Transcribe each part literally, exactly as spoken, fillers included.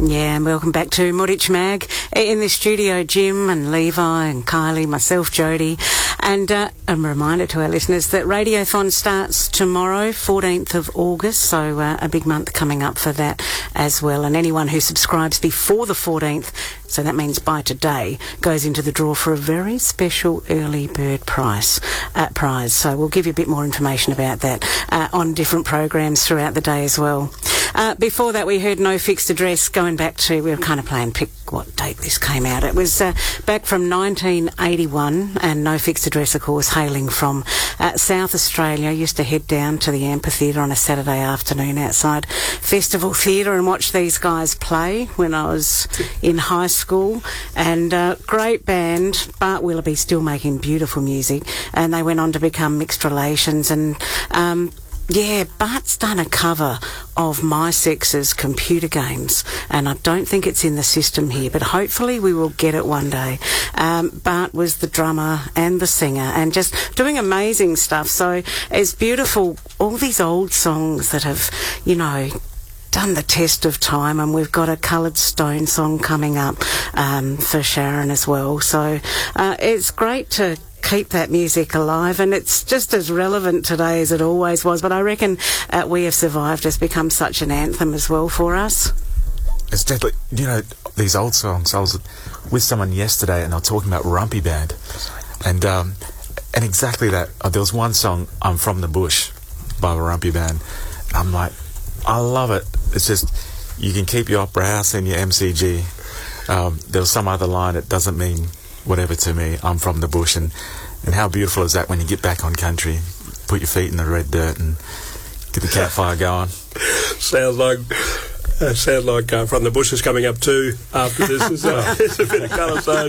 Yeah, and welcome back to Mortich Mag. In the studio, Jim and Levi and Kylie, myself, Jodie. And uh, a reminder to our listeners that Radiothon starts tomorrow, fourteenth of August, so uh, a big month coming up for that as well. And anyone who subscribes before the fourteenth, so that means by today, goes into the draw for a very special early bird price, uh, prize. So we'll give you a bit more information about that uh, on different programs throughout the day as well. Uh, before that, we heard No Fixed Address, going back to, we were kind of playing pick what date this came out. It was uh, back from nineteen eighty-one, and No Fixed Address, of course, hailing from uh, South Australia. I used to head down to the amphitheatre on a Saturday afternoon outside Festival Theatre and watch these guys play when I was in high school. And uh, great band, Bart Willoughby still making beautiful music, and they went on to become Mixed Relations. And um, yeah, Bart's done a cover of My Sex's Computer Games, and I don't think it's in the system here, but hopefully we will get it one day. Um, Bart was the drummer and the singer and just doing amazing stuff. So it's beautiful, all these old songs that have, you know, done the test of time, and we've got a Coloured Stone song coming up um, for Sharon as well. So uh, it's great to keep that music alive, and it's just as relevant today as it always was. But I reckon uh, We Have Survived has become such an anthem as well for us. It's deadly. You know, these old songs, I was with someone yesterday and they were talking about Rumpy Band, and um, and exactly that. Uh, there was one song, I'm From the Bush, by the Rumpy Band. I'm like, I love it. It's just, you can keep your Opera House and your M C G. Um, there was some other line that doesn't mean whatever to me. I'm from the bush, and, and how beautiful is that when you get back on country, put your feet in the red dirt and get the campfire going. Sounds like uh, sounds like uh, From the Bush is coming up too after this. Is, uh, it's a bit of Colour Stone.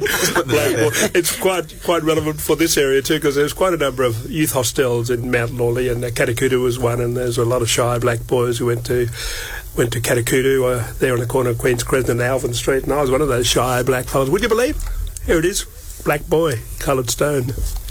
It's quite quite relevant for this area too, because there's quite a number of youth hostels in Mount Lawley, and uh, Katakutu was one, and there's a lot of shy black boys who went to went to Katakutu uh, there on the corner of Queen's Crescent and Alvin Street, and I was one of those shy black fellas. Would you believe? Here it is, Black Boy, Coloured Stone.